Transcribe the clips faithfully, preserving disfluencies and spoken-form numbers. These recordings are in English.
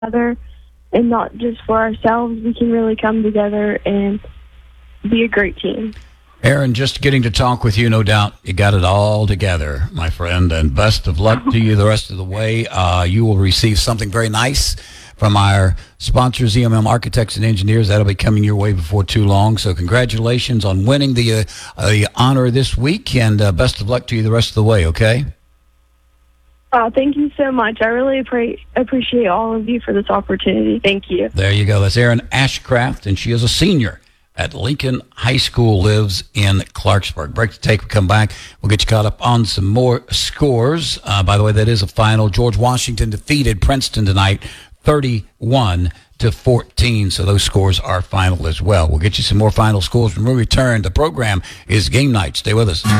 together and not just for ourselves, we can really come together and be a great team. Aaron, just getting to talk with you, no doubt you got it all together, my friend, and best of luck to you the rest of the way. Uh, you will receive something very nice from our sponsors, E M M Architects and Engineers. That'll be coming your way before too long. So congratulations on winning the, uh, uh, the honor this week, and uh, best of luck to you the rest of the way, okay? Uh, thank you so much. I really appre- appreciate all of you for this opportunity. Thank you. There you go. That's Erin Ashcraft, and she is a senior at Lincoln High School, lives in Clarksburg. Break the take, we come back. We'll get you caught up on some more scores. Uh, by the way, that is a final. George Washington defeated Princeton tonight, thirty-one to fourteen. So those scores are final as well. We'll get you some more final scores when we return. The program is Game Night. Stay with us.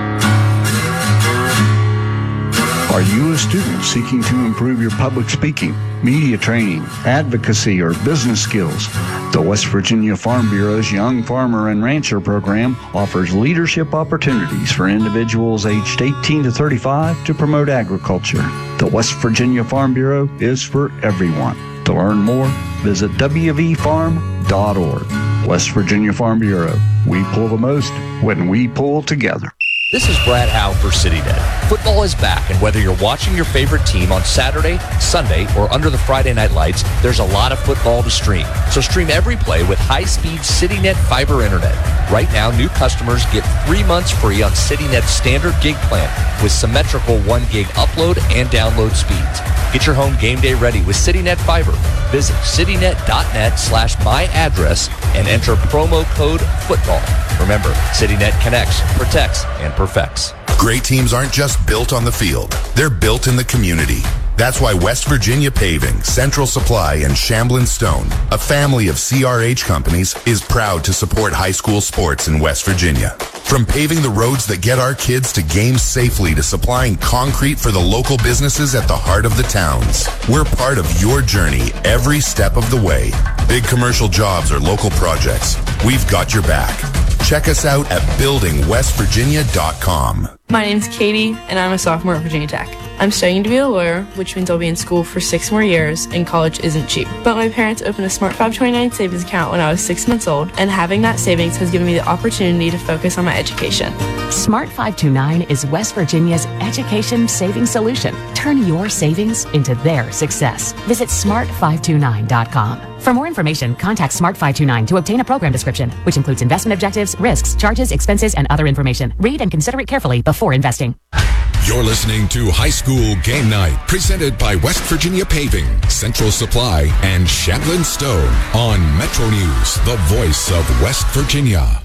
Are you a student seeking to improve your public speaking, media training, advocacy, or business skills? The West Virginia Farm Bureau's Young Farmer and Rancher program offers leadership opportunities for individuals aged eighteen to thirty-five to promote agriculture. The West Virginia Farm Bureau is for everyone. To learn more, visit w v farm dot org. West Virginia Farm Bureau. We pull the most when we pull together. This is Brad Howe for CityNet. Football is back, and whether you're watching your favorite team on Saturday, Sunday, or under the Friday night lights, there's a lot of football to stream. So stream every play with high-speed CityNet fiber internet. Right now, new customers get three months free on CityNet's standard gig plan with symmetrical one gig upload and download speeds. Get your home game day ready with CityNet Fiber. Visit citynet.net slash my address and enter promo code football. Remember, CityNet connects, protects, and perfects. Great teams aren't just built on the field. They're built in the community. That's why West Virginia Paving, Central Supply, and Shamblin Stone, a family of C R H companies, is proud to support high school sports in West Virginia. From paving the roads that get our kids to games safely to supplying concrete for the local businesses at the heart of the towns, we're part of your journey every step of the way. Big commercial jobs or local projects, we've got your back. Check us out at building west virginia dot com. My name's Katie, and I'm a sophomore at Virginia Tech. I'm studying to be a lawyer, which means I'll be in school for six more years, and college isn't cheap. But my parents opened a Smart five twenty-nine savings account when I was six months old, and having that savings has given me the opportunity to focus on my education. Smart five twenty-nine is West Virginia's education savings solution. Turn your savings into their success. Visit smart five twenty-nine dot com. For more information, contact Smart five twenty-nine to obtain a program description, which includes investment objectives, risks, charges, expenses, and other information. Read and consider it carefully before investing. You're listening to High School Game Night, presented by West Virginia Paving, Central Supply, and Shamblin Stone on Metro News, the voice of West Virginia.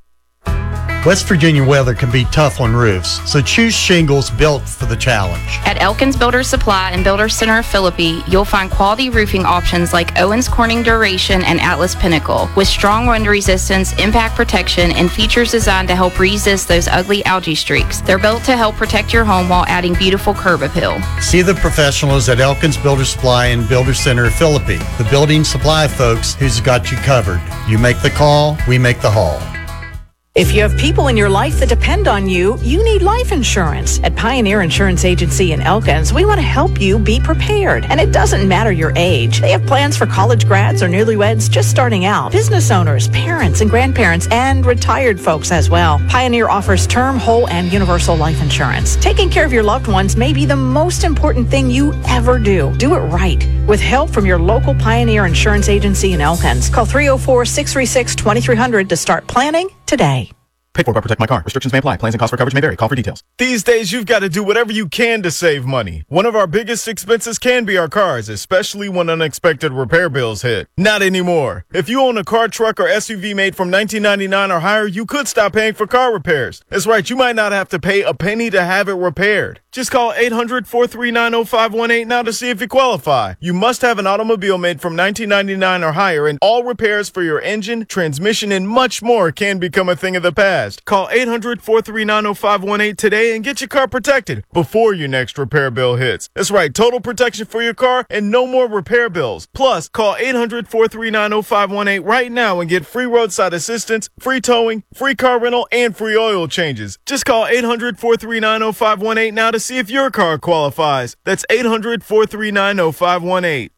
West Virginia weather can be tough on roofs, so choose shingles built for the challenge. At Elkins Builders Supply and Builder Center of Philippi, you'll find quality roofing options like Owens Corning Duration and Atlas Pinnacle, with strong wind resistance, impact protection, and features designed to help resist those ugly algae streaks. They're built to help protect your home while adding beautiful curb appeal. See the professionals at Elkins Builder Supply and Builder Center of Philippi, the building supply folks who's got you covered. You make the call, we make the haul. If you have people in your life that depend on you, you need life insurance. At Pioneer Insurance Agency in Elkins, we want to help you be prepared. And it doesn't matter your age. They have plans for college grads or newlyweds just starting out, business owners, parents and grandparents, and retired folks as well. Pioneer offers term, whole, and universal life insurance. Taking care of your loved ones may be the most important thing you ever do. Do it right. With help from your local Pioneer Insurance Agency in Elkins. Call three oh four, six three six, two three zero zero to start planning today. Paid for by Protect My Car. Restrictions may apply. Plans and costs for coverage may vary. Call for details. These days, you've got to do whatever you can to save money. One of our biggest expenses can be our cars, especially when unexpected repair bills hit. Not anymore. If you own a car, truck, or S U V made from nineteen ninety-nine or higher, you could stop paying for car repairs. That's right. You might not have to pay a penny to have it repaired. Just call eight hundred, four three nine, oh five one eight now to see if you qualify. You must have an automobile made from nineteen ninety-nine or higher, and all repairs for your engine, transmission, and much more can become a thing of the past. Call eight hundred, four three nine, oh five one eight today and get your car protected before your next repair bill hits. That's right, total protection for your car and no more repair bills. Plus, call eight hundred, four three nine, oh five one eight right now and get free roadside assistance, free towing, free car rental, and free oil changes. Just call eight hundred, four three nine, oh five one eight now to see if your car qualifies. That's eight hundred, four three nine, oh five one eight.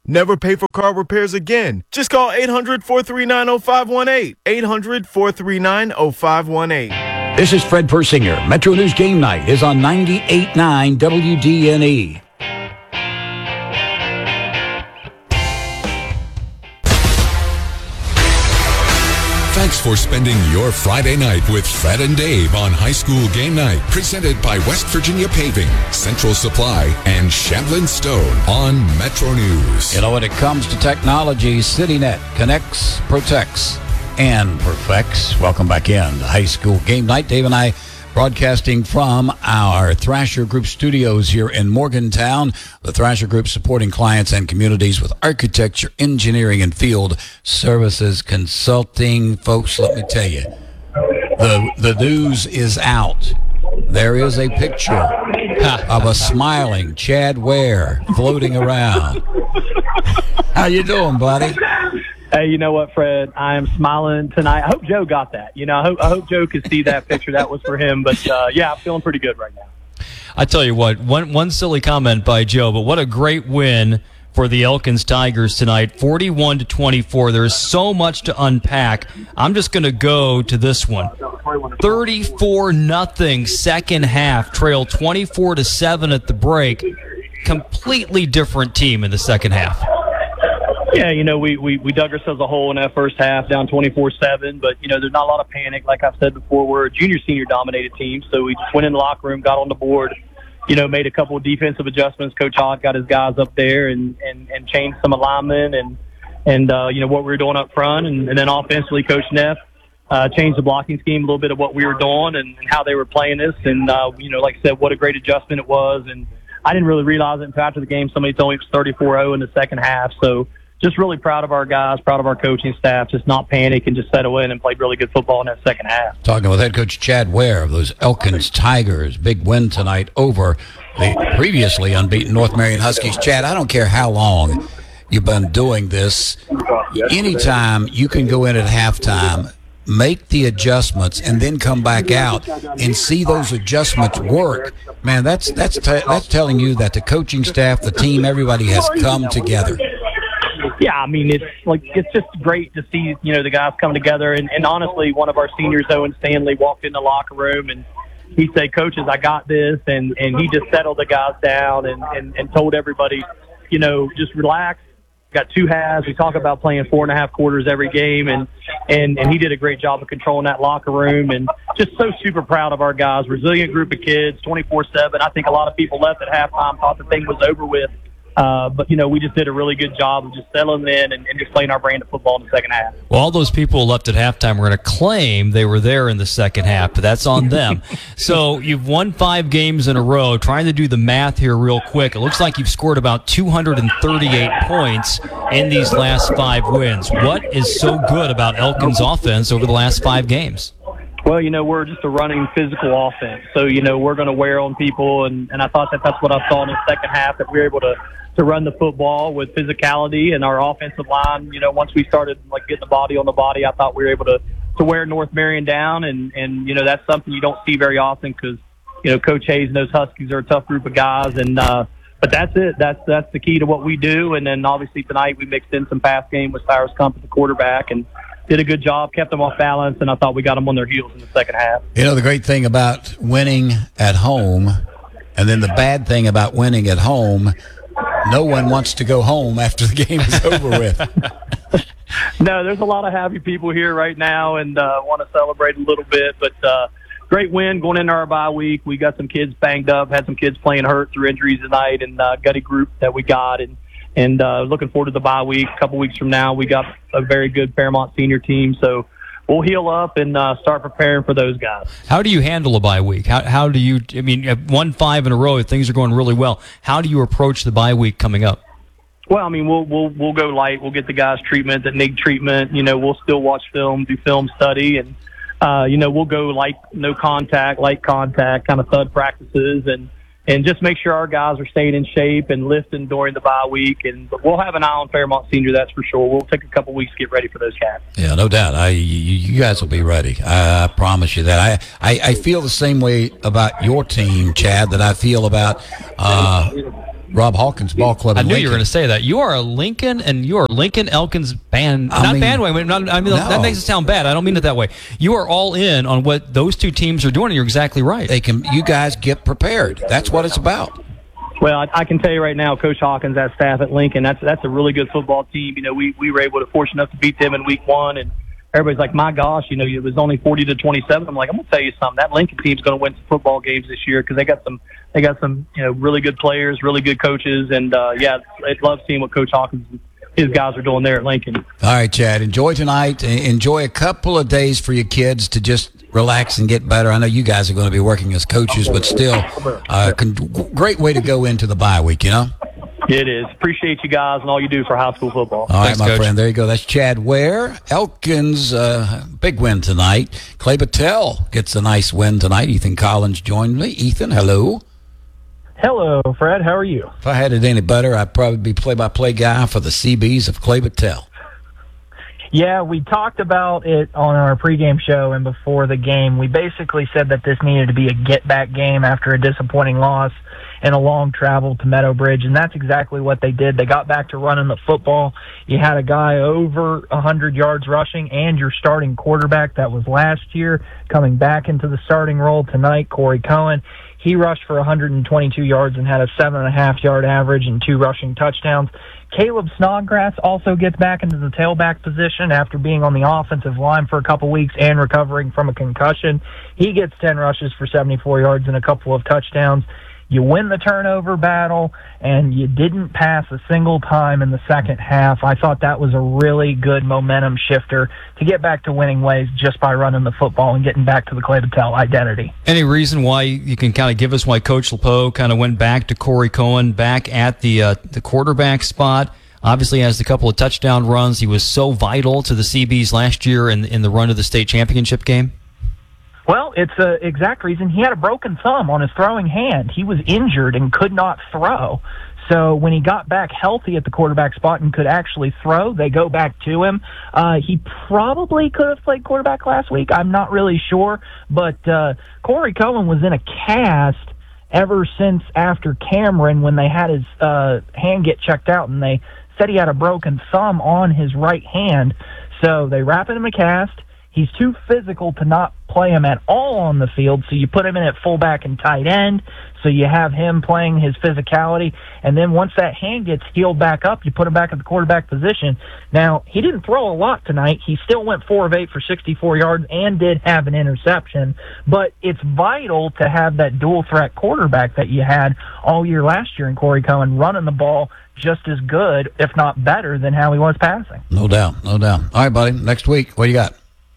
Never pay for car repairs again. Just call eight hundred, four three nine, oh five one eight. eight hundred, four three nine, oh five one eight. This is Fred Persinger. Metro News Game Night is on ninety-eight point nine W D N E. Thanks for spending your Friday night with Fred and Dave on High School Game Night, presented by West Virginia Paving, Central Supply, and Shamblin Stone on Metro News. You know, when it comes to technology, CityNet connects, protects, and perfects. Welcome back in to High School Game Night. Dave and I broadcasting from our Thrasher Group studios here in Morgantown. The Thrasher Group supporting clients and communities with architecture, engineering, and field services consulting. Folks, let me tell you, the, the news is out. There is a picture of a smiling Chad Ware floating around. How you doing, buddy? Hey, you know what, Fred? I am smiling tonight. I hope Joe got that. You know, I hope, I hope Joe could see that picture. That was for him. But, uh, yeah, I'm feeling pretty good right now. I tell you what, one one silly comment by Joe, but what a great win for the Elkins Tigers tonight, forty-one to twenty-four. There's so much to unpack. I'm just going to go to this one. thirty-four nothing second half, trail twenty-four to seven at the break. Completely different team in the second half. Yeah, you know, we, we, we dug ourselves a hole in that first half, down twenty-four seven. But, you know, there's not a lot of panic. Like I've said before, we're a junior-senior dominated team. So we just went in the locker room, got on the board, you know, made a couple of defensive adjustments. Coach Hogg got his guys up there and, and, and changed some alignment and, and uh, you know, what we were doing up front. And, and then offensively, Coach Neff uh, changed the blocking scheme, a little bit of what we were doing and, and how they were playing this. And, uh, you know, like I said, what a great adjustment it was. And I didn't really realize it until after the game. Somebody told me it was thirty-four oh in the second half. So, just really proud of our guys, proud of our coaching staff, just not panic and just settle in and played really good football in that second half. Talking with head coach Chad Ware of those Elkins Tigers. Big win tonight over the previously unbeaten North Marion Huskies. Chad, I don't care how long you've been doing this. Anytime you can go in at halftime, make the adjustments, and then come back out and see those adjustments work, man, that's, that's, t- that's telling you that the coaching staff, the team, everybody has come together. Yeah, I mean, it's like it's just great to see, you know, the guys come together. And, and honestly, one of our seniors, Owen Stanley, walked in the locker room and he said, coaches, I got this. And, and he just settled the guys down and, and, and told everybody, you know, just relax. Got two halves. We talk about playing four and a half quarters every game. And, and, and he did a great job of controlling that locker room. And just so super proud of our guys. Resilient group of kids, twenty-four seven. I think a lot of people left at halftime, thought the thing was over with. Uh, but, you know, we just did a really good job of just settling in and, and just playing our brand of football in the second half. Well, all those people left at halftime were going to claim they were there in the second half, but that's on them. So you've won five games in a row. Trying to do the math here real quick, it looks like you've scored about two hundred thirty-eight points in these last five wins. What is so good about Elkins' offense over the last five games? Well, you know, we're just a running physical offense. So, you know, we're going to wear on people, and, and I thought that that's what I saw in the second half, that we were able to to run the football with physicality, and our offensive line, you know, once we started like getting the body on the body, I thought we were able to, to wear North Marion down. And, and, you know, that's something you don't see very often because, you know, Coach Hayes and those Huskies are a tough group of guys. And, uh, but that's it. That's, that's the key to what we do. And then obviously tonight we mixed in some pass game with Cyrus Kump at the quarterback and did a good job, kept them off balance. And I thought we got them on their heels in the second half. You know, the great thing about winning at home, and then the bad thing about winning at home, no one wants to go home after the game is over with. No, there's a lot of happy people here right now and uh, want to celebrate a little bit. But uh, great win going into our bye week. We got some kids banged up, had some kids playing hurt through injuries tonight, and uh, gutty group that we got. And, and uh, looking forward to the bye week. A couple weeks from now, we got a very good Fairmont senior team. So we'll heal up and uh, start preparing for those guys. How do you handle a bye week? How how do you, I mean, you've won five in a row, things are going really well. How do you approach the bye week coming up? Well, I mean, we'll we'll we'll go light. We'll get the guys treatment that need treatment. You know, we'll still watch film, do film study, and uh, you know, we'll go light, no contact, light contact, kind of thud practices, and and just make sure our guys are staying in shape and lifting during the bye week. And but we'll have an eye on Fairmont Senior, that's for sure. We'll take a couple weeks to get ready for those cats. Yeah, no doubt. I you, you guys will be ready. I, I promise you that. I, I I feel the same way about your team, Chad, that I feel about uh, Rob Hawkins Ball Club. I in knew you Lincoln. were going to say that. You are a Lincoln, and you are Lincoln Elkins band. I not mean, bandwagon. Not, I mean, no. that makes it sound bad. I don't mean it that way. You are all in on what those two teams are doing, and you're exactly right. They can. You guys get prepared. That's what it's about. Well, I, I can tell you right now, Coach Hawkins, that staff at Lincoln, that's that's a really good football team. You know, we, we were able to fortunate enough to beat them in week one, and everybody's like, my gosh, you know, it was only forty to twenty-seven. I'm like, I'm going to tell you something. That Lincoln team's going to win some football games this year because they got some, they got some, you know, really good players, really good coaches, and uh, yeah, I love seeing what Coach Hawkins and his guys are doing there at Lincoln. All right, Chad. Enjoy tonight. Enjoy a couple of days for your kids to just relax and get better. I know you guys are going to be working as coaches, but still, uh, con- great way to go into the bye week. You know. It is. Appreciate you guys and all you do for high school football. All right, Thanks, my Coach. friend. There you go. That's Chad Ware. Elkins, uh, big win tonight. Clay Battelle gets a nice win tonight. Ethan Collins joined me. Ethan, hello. Hello, Fred. How are you? If I had it any better, I'd probably be play-by-play guy for the C Bs of Clay Battelle. Yeah, we talked about it on our pregame show and before the game. We basically said that this needed to be a get-back game after a disappointing loss and a long travel to Meadowbridge, and that's exactly what they did. They got back to running the football. You had a guy over one hundred yards rushing, and your starting quarterback that was last year coming back into the starting role tonight, Corey Cohen. He rushed for one hundred twenty-two yards and had a seven and a half yard average and two rushing touchdowns. Caleb Snodgrass also gets back into the tailback position after being on the offensive line for a couple weeks and recovering from a concussion. He gets ten rushes for seventy-four yards and a couple of touchdowns. You win the turnover battle, and you didn't pass a single time in the second half. I thought that was a really good momentum shifter to get back to winning ways just by running the football and getting back to the Clay Battelle identity. Any reason why you can kind of give us why Coach LePeau kind of went back to Corey Cohen back at the uh, the quarterback spot? Obviously, has a couple of touchdown runs. He was so vital to the C Bs last year in in the run to the state championship game. Well, it's the exact reason. He had a broken thumb on his throwing hand. He was injured and could not throw. So when he got back healthy at the quarterback spot and could actually throw, they go back to him. Uh, he probably could have played quarterback last week. I'm not really sure. But uh, Corey Cohen was in a cast ever since after Cameron when they had his uh, hand get checked out, and they said he had a broken thumb on his right hand. So they wrap him in a cast. He's too physical to not play him at all on the field, so you put him in at fullback and tight end, so you have him playing his physicality, and then once that hand gets healed back up, you put him back at the quarterback position. Now, he didn't throw a lot tonight. He still went four of eight for sixty-four yards and did have an interception, but it's vital to have that dual-threat quarterback that you had all year last year in Corey Cohen running the ball just as good, if not better, than how he was passing. No doubt, no doubt. All right, buddy, next week, what do you got?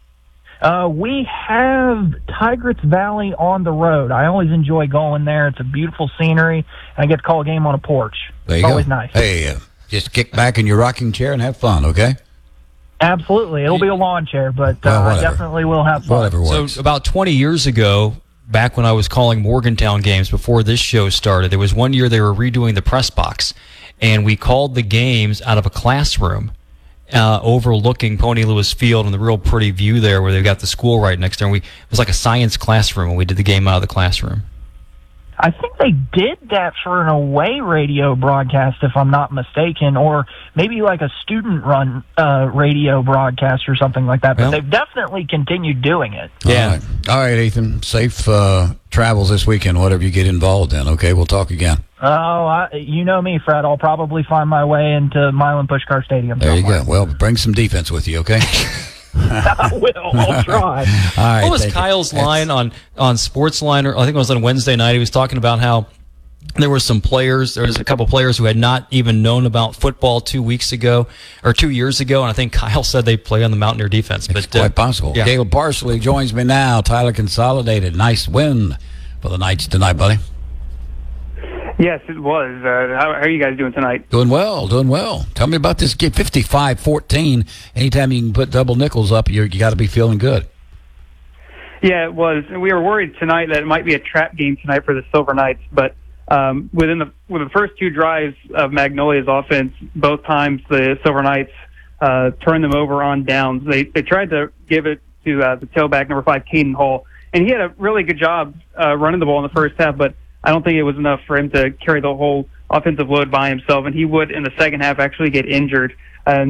Uh, we have Tigris Valley on the road. I always enjoy going there. It's a beautiful scenery, and I get to call a game on a porch. There you it's go. always nice. Hey, uh, just kick back in your rocking chair and have fun, okay? Absolutely. It'll be a lawn chair, but uh, Well, I whatever. definitely will have fun. Whatever works. So about twenty years ago, back when I was calling Morgantown games before this show started, there was one year they were redoing the press box, and we called the games out of a classroom uh, overlooking Pony Lewis Field and the real pretty view there where they've got the school right next there. And we, it was like a science classroom when we did the game out of the classroom. I think they did that for an away radio broadcast, if I'm not mistaken, or maybe like a student-run uh, radio broadcast or something like that. But Well- they've definitely continued doing it. Yeah. All right, All right Ethan. Safe uh, travels this weekend, whatever you get involved in, okay? We'll talk again. Oh, I, you know me, Fred. I'll probably find my way into Milan Pushkar Stadium. There you somewhere. go. Well, bring some defense with you, okay? I will. I'll try. All right. What was thank you. Kyle's That's- line on on Sportsline? Or I think it was on Wednesday night. He was talking about how there were some players. There was a couple players who had not even known about football two weeks ago or two years ago, and I think Kyle said they play on the Mountaineer defense. It's But uh, quite possible. yeah. Caleb Parsley joins me now. Tyler Consolidated. Nice win for the Knights tonight, buddy. Yes, it was. Uh, how, how are you guys doing tonight? Doing well, doing well. Tell me about this game, fifty-five fourteen. Anytime you can put double nickels up, you're, you got to be feeling good. Yeah, it was. We were worried tonight that it might be a trap game tonight for the Silver Knights, but um, within the with the first two drives of Magnolia's offense, both times the Silver Knights uh, turned them over on downs. They they tried to give it to uh, the tailback number five, Caden Hall, and he had a really good job uh, running the ball in the first half, but I don't think it was enough for him to carry the whole offensive load by himself, and he would in the second half actually get injured. Uh,